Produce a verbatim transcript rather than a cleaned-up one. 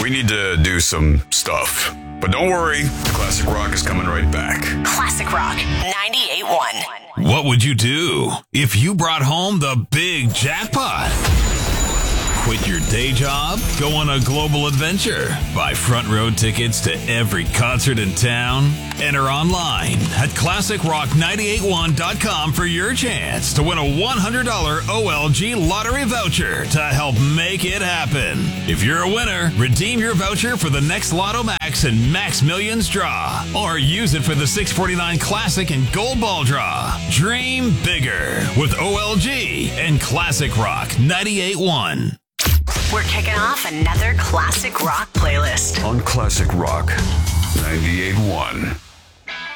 we need to do some stuff. But don't worry, Classic Rock is coming right back. Classic Rock ninety-eight point one. What would you do if you brought home the big jackpot? Quit your day job? Go on a global adventure? Buy front row tickets to every concert in town? Enter online at classic rock nine eight one dot com for your chance to win a one hundred dollars O L G lottery voucher to help make it happen. If you're a winner, redeem your voucher for the next Lotto Max and Max Millions draw, or use it for the six forty-nine Classic and Gold Ball draw. Dream bigger with O L G and Classic Rock ninety-eight point one. We're kicking off another Classic Rock playlist On Classic Rock ninety-eight point one.